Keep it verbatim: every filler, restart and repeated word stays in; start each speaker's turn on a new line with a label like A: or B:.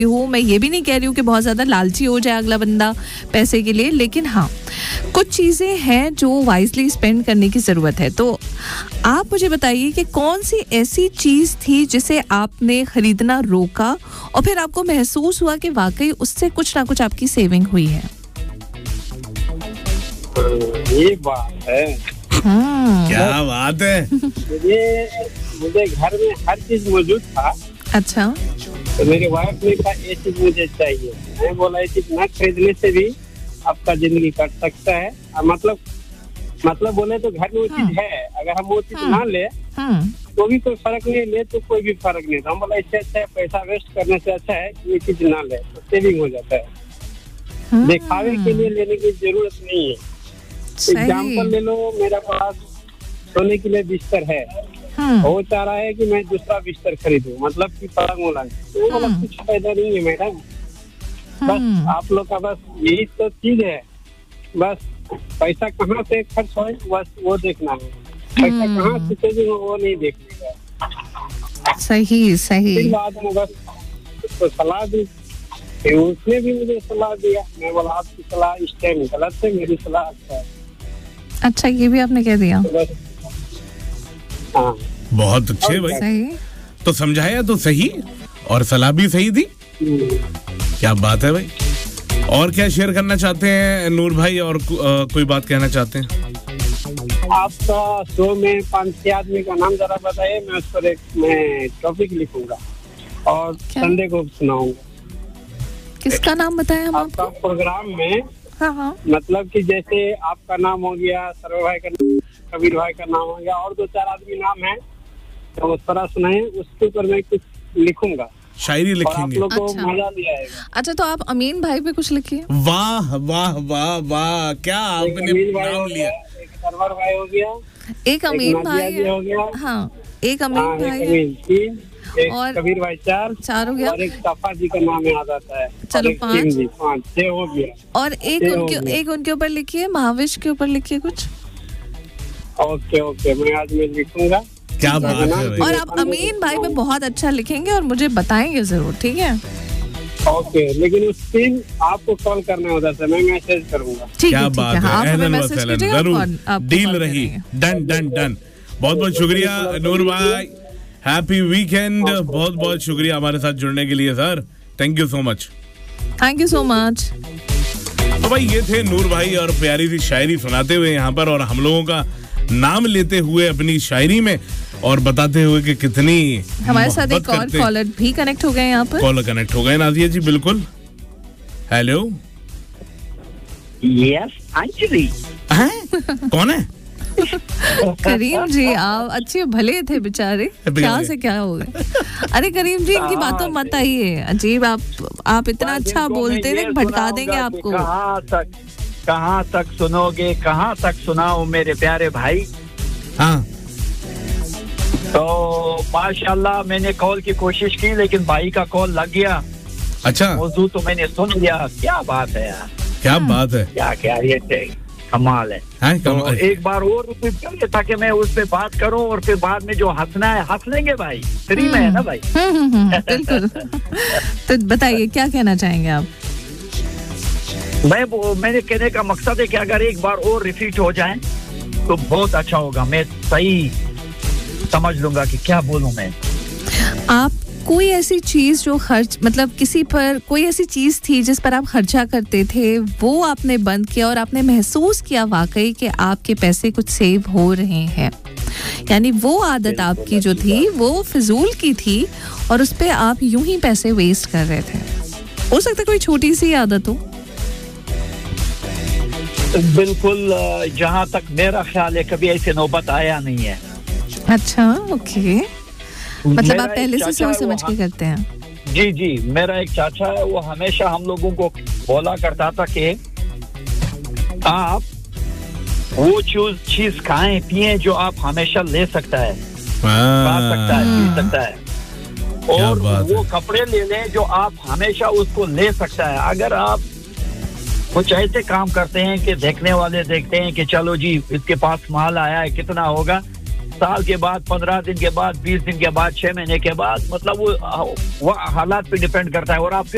A: हूँ, मैं ये भी नहीं कह रही हूँ कि बहुत ज़्यादा लालची हो जाए अगला बंदा पैसे के लिए, लेकिन हाँ कुछ चीज़ें हैं जो वाइजली स्पेंड करने की ज़रूरत है। तो आप मुझे बताइए कि कौन सी ऐसी चीज़ थी जिसे आपने ख़रीदना रोका और फिर आपको महसूस हुआ कि वाकई उससे कुछ ना कुछ आपकी सेविंग हुई है।
B: ये बात है।
A: हाँ।
C: क्या बात है।
B: मुझे मुझे घर में हर चीज मौजूद था।
A: अच्छा।
B: तो मेरी वाइफ ने कहा ये चीज मुझे चाहिए। मैं बोला ये चीज ना खरीदने से भी आपका जिंदगी कट सकता है। मतलब मतलब बोले तो घर में वो चीज है, अगर हम वो चीज ना ले तो भी कोई फर्क नहीं, ले तो कोई भी फर्क नहीं। हम बोला इससे अच्छा है पैसा वेस्ट करने से अच्छा है ये चीज ना ले, तो सेविंग हो जाता है। दिखावे के लिए लेने की जरूरत नहीं है। एग्जाम्पल ले लो, मेरे पास सोने के लिए बिस्तर है, वो चाह रहा है कि मैं दूसरा बिस्तर खरीदूं, मतलब कि पलंग वाला, तो मतलब कुछ फायदा नहीं है मैडम। बस आप लोग का बस यही तो चीज है, बस पैसा कहाँ से खर्च हो बस वो देखना है, पैसा कहाँ से सेविंग हो वो नहीं देखने का।
A: सही सही
B: बाद में बस तो सलाह दी, उसने भी मुझे सलाह दिया। मैं बोला आपकी सलाह इस टाइम गलत है, मेरी सलाह अच्छा है।
A: अच्छा, ये भी आपने कह दिया।
B: तो हाँ
C: बहुत अच्छे भाई।
A: सही।
C: तो समझाया तो सही और सलाह भी सही दी। क्या बात है भाई। और क्या शेयर करना चाहते हैं नूर भाई, और आ, कोई बात कहना चाहते हैं?
B: आपका शो में पांच छह आदमी का नाम जरा बताइए, मैं उस पर एक मैं टॉपिक लिखूंगा और संडे को सुनाऊंगा।
A: किसका नाम बताया हम
B: आपका
A: आपको?
B: प्रोग्राम में
A: हाँ हाँ।
B: मतलब कि जैसे आपका नाम हो गया, सर्वे भाई का नाम, कबीर भाई का नाम हो गया, और दो चार आदमी नाम है, तो उस तरह सुनाए, उसके ऊपर मैं कुछ लिखूंगा,
C: शायरी लिखेंगे।
B: आप लोग को
A: अच्छा।
B: मजा भी आएगा।
A: अच्छा, तो आप अमीन भाई पे कुछ लिखिए।
C: वाह वाह वाह वाह, क्या आपने नाम लिया।
B: एक सरवर भाई हो गया,
A: एक अमीन भाई
B: हो गया,
A: हाँ एक अमीन भाई
B: एक
A: और
B: कबीर भाई, चार
A: चार हो गया,
B: और एक सफा जी का नाम याद आता है।
A: चलो पाँच,
B: पाँच छह हो गया।
A: और एक उनके एक उनके ऊपर लिखिए, महाविश के ऊपर लिखिए कुछ।
B: ओके ओके, मैं आज मैं लिखूंगा।
C: क्या बात है भाई।
A: और आप अमीन भाई पे बहुत अच्छा लिखेंगे और मुझे बताएंगे जरूर, ठीक है?
B: ओके, लेकिन उस दिन आपको कॉल करना होता है, मैं मैसेज करूंगा।
A: ठीक
C: क्या
A: है,
C: बात
A: ठीक है,
C: है।
A: आप हमें
C: अहलन
A: मैसेज
C: वसहलन,
A: कीजिएगा
C: जरूर
A: और आपको
C: डील
A: कॉल
C: रही।
A: करेंगे।
C: Done done done. बहुत बहुत शुक्रिया नूर भाई, हैप्पी वीकेंड। बहुत बहुत शुक्रिया हमारे साथ जुड़ने के लिए sir, thank you so much.
A: Thank you so much.
C: तो भाई ये थे नूर भाई, और प्यारी सी शायरी सुनाते हुए यहाँ पर, और हम लोगों का नाम लेते हुए अपनी शायरी में, और बताते हुए कि कितनी
A: हमारे साथ एक और कॉलर भी कनेक्ट हो गए यहाँ पर।
C: कॉलर कनेक्ट हो गए नाजिया जी, बिल्कुल। हेलो।
D: यस अंजलि।
C: कौन है?
A: करीम जी, आप अच्छे भले थे बेचारे, क्या से क्या हो गए। अरे करीम जी, इनकी बातों मत आइए, अजीब आप आप इतना अच्छा बोलते थे, भटका देंगे आपको।
D: कहाँ तक कहाँ तक सुनोगे, कहाँ तक सुनाओ मेरे प्यारे भाई।
C: हाँ।
D: तो माशाल्लाह मैंने कॉल की कोशिश की, लेकिन भाई का कॉल लग गया।
C: अच्छा,
D: मौजूद तो मैंने सुन लिया। क्या बात है यार,
C: क्या बात है,
D: क्या क्या ये कमाल है।
C: है
D: तो एक बार और रिपीट कर ले, ताकि मैं उस पे बात करूं, और फिर बाद में जो हंसना है हंस लेंगे भाई, फ्री में है ना भाई।
A: बिल्कुल। तो बताइए क्या कहना चाहेंगे आप?
D: मैं वो मेरे कहने का मकसद है कि अगर एक बार और रिपीट हो जाए तो बहुत अच्छा होगा, मैं सही समझ लूंगा कि क्या बोलूं मैं।
A: आप कोई ऐसी चीज जो खर्च, मतलब किसी पर कोई ऐसी चीज थी जिस पर आप खर्चा करते थे, वो आपने बंद किया और आपने महसूस किया वाकई कि आपके पैसे कुछ सेव हो रहे हैं, यानी वो आदत आपकी जो थी वो फिजूल की थी और उस पे आप यूं ही पैसे वेस्ट कर रहे थे। हो सकता है कोई छोटी सी आदत हो।
D: बिल्कुल, जहाँ तक मेरा ख्याल है कभी ऐसे नौबत आया नहीं है।
A: अच्छा, ओके, मतलब आप पहले से सोच समझ के करते हैं।
D: जी जी, मेरा एक चाचा है, वो हमेशा हम लोगों को बोला करता था कि आप वो चीज चीज खाएं पिए जो आप हमेशा ले सकता है, खा सकता है, पी सकता है, और वो कपड़े ले लें जो आप हमेशा उसको ले सकता है। अगर आप कुछ ऐसे काम करते हैं कि देखने वाले देखते हैं कि चलो जी इसके पास माल आया है, कितना होगा, साल के बाद, पंद्रह दिन के बाद, बीस दिन के बाद, छह महीने के बाद, मतलब वो, वो हालात पे डिपेंड करता है, और आप